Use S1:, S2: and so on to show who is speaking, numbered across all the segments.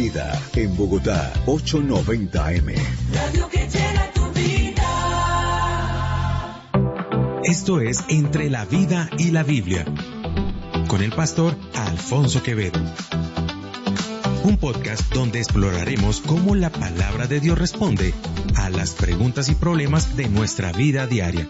S1: vida en Bogotá, 890 AM.
S2: Radio que llena tu vida.
S3: Esto es Entre la Vida y la Biblia, con el pastor Alfonso Quevedo. Un podcast donde exploraremos cómo la palabra de Dios responde a las preguntas y problemas de nuestra vida diaria.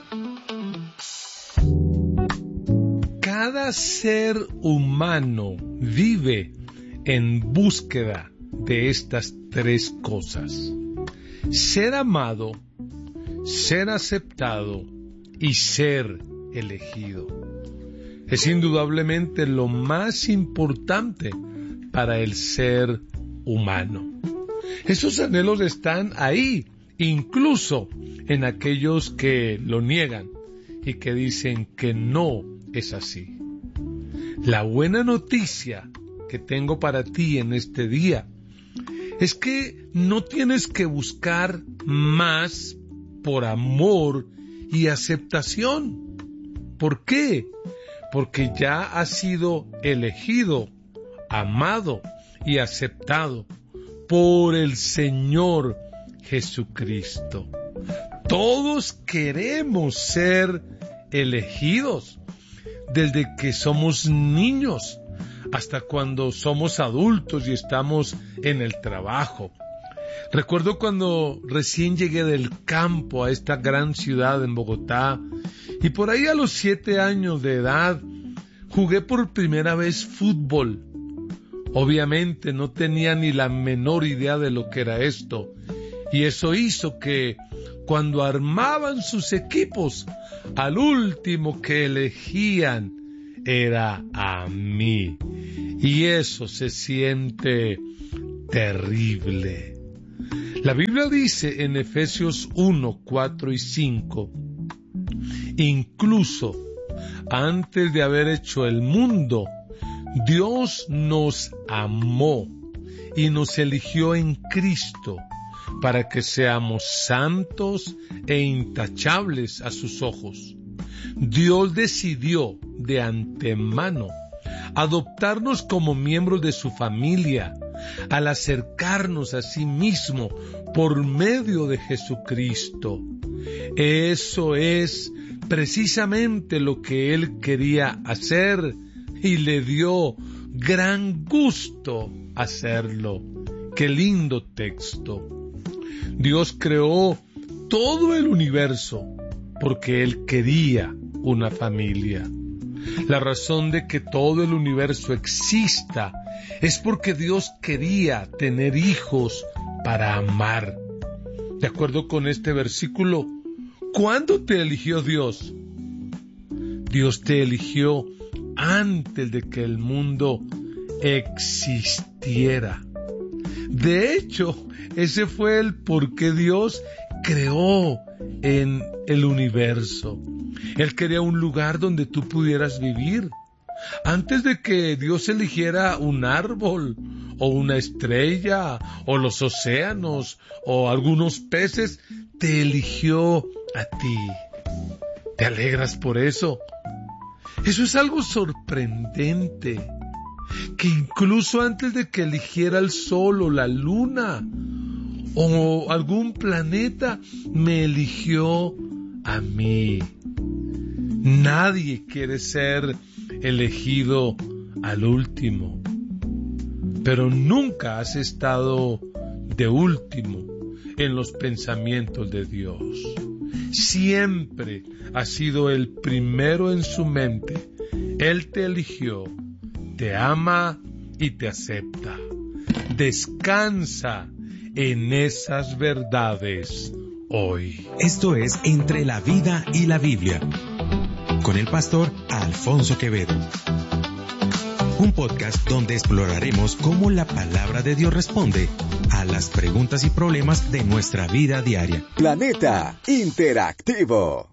S4: Cada ser humano vive en búsqueda de estas tres cosas: ser amado, ser aceptado y ser elegido. Es indudablemente lo más importante para el ser humano. Esos anhelos están ahí, incluso en aquellos que lo niegan y que dicen que no es así. La buena noticia que tengo para ti en este día es que no tienes que buscar más por amor y aceptación. ¿Por qué? Porque ya has sido elegido, amado y aceptado por el Señor Jesucristo. Todos queremos ser elegidos, desde que somos niños hasta cuando somos adultos y estamos en el trabajo. Recuerdo cuando recién llegué del campo a esta gran ciudad en Bogotá, y por ahí a los 7 años de edad jugué por primera vez fútbol. Obviamente no tenía ni la menor idea de lo que era esto, y eso hizo que cuando armaban sus equipos, al último que elegían era a mí. Y eso se siente terrible. La Biblia dice en Efesios 1, 4 y 5, incluso antes de haber hecho el mundo, Dios nos amó y nos eligió en Cristo para que seamos santos e intachables a sus ojos. Dios decidió de antemano adoptarnos como miembros de su familia al acercarnos a sí mismo por medio de Jesucristo. Eso es precisamente lo que Él quería hacer y le dio gran gusto hacerlo. ¡Qué lindo texto! Dios creó todo el universo porque Él quería una familia. La razón de que todo el universo exista es porque Dios quería tener hijos para amar. De acuerdo con este versículo, ¿cuándo te eligió Dios? Dios te eligió antes de que el mundo existiera. De hecho, ese fue el por qué Dios creó en el universo. Él quería un lugar donde tú pudieras vivir. Antes de que Dios eligiera un árbol, o una estrella, o los océanos, o algunos peces, te eligió a ti. ¿Te alegras por eso? Eso es algo sorprendente, que incluso antes de que eligiera el sol o la luna o algún planeta, me eligió a mí. Nadie quiere ser elegido al último, pero nunca has estado de último en los pensamientos de Dios. Siempre has sido el primero en su mente. Él te eligió, te ama y te acepta. Descansa en esas verdades hoy.
S3: Esto es Entre la Vida y la Biblia, con el pastor Alfonso Quevedo. Un podcast donde exploraremos cómo la palabra de Dios responde a las preguntas y problemas de nuestra vida diaria.
S1: Planeta Interactivo.